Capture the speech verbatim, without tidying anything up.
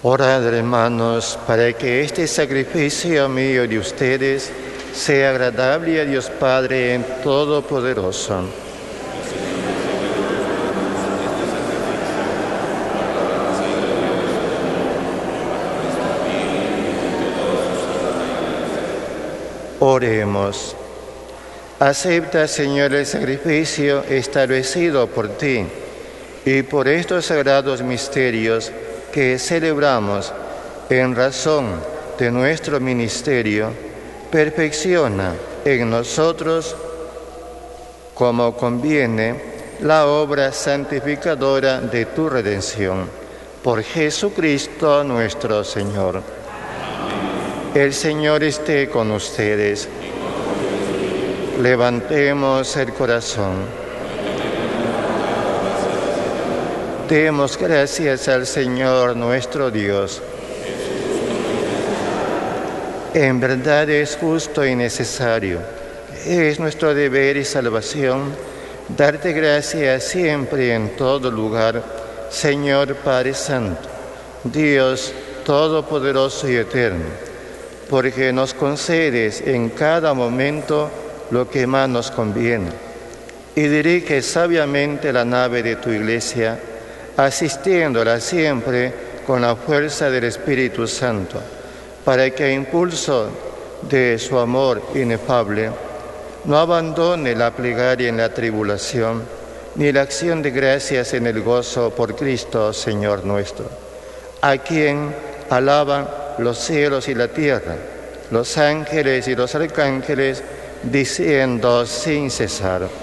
Orad, hermanos, para que este sacrificio mío de ustedes sea agradable a Dios Padre Todopoderoso. Oremos. Acepta, Señor, el sacrificio establecido por ti, y por estos sagrados misterios que celebramos en razón de nuestro ministerio, perfecciona en nosotros, como conviene, la obra santificadora de tu redención. Por Jesucristo nuestro Señor. El Señor esté con ustedes. Levantemos el corazón. Demos gracias al Señor nuestro Dios. En verdad es justo y necesario, es nuestro deber y salvación, darte gracias siempre y en todo lugar, Señor Padre Santo, Dios Todopoderoso y Eterno, porque nos concedes en cada momento lo que más nos conviene, y diriges sabiamente la nave de tu Iglesia, asistiéndola siempre con la fuerza del Espíritu Santo, para que a impulso de su amor inefable no abandone la plegaria en la tribulación, ni la acción de gracias en el gozo por Cristo, Señor nuestro, a quien alaban los cielos y la tierra, los ángeles y los arcángeles, diciendo sin cesar: